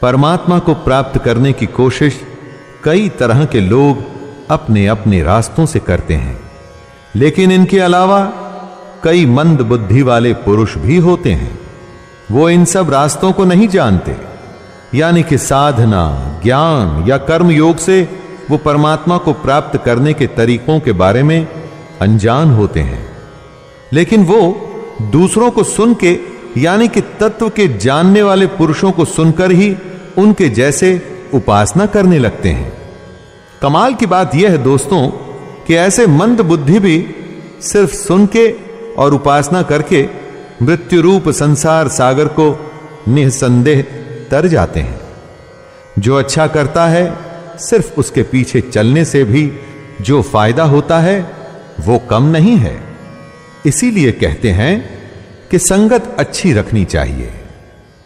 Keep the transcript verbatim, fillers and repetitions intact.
परमात्मा को प्राप्त करने की कोशिश कई तरह के लोग अपने अपने रास्तों से करते हैं, लेकिन इनके अलावा कई मंद बुद्धि वाले पुरुष भी होते हैं। वो इन सब रास्तों को नहीं जानते, यानी कि साधना, ज्ञान या कर्म योग से वो परमात्मा को प्राप्त करने के तरीकों के बारे में अनजान होते हैं। लेकिन वो दूसरों को सुन के, यानी कि तत्व के जानने वाले पुरुषों को सुनकर ही उनके जैसे उपासना करने लगते हैं। कमाल की बात यह है दोस्तों कि ऐसे मंद बुद्धि भी सिर्फ सुन के और उपासना करके मृत्यु रूप संसार सागर को निसंदेह तर जाते हैं। जो अच्छा करता है, सिर्फ उसके पीछे चलने से भी जो फायदा होता है वो कम नहीं है। इसीलिए कहते हैं कि संगत अच्छी रखनी चाहिए।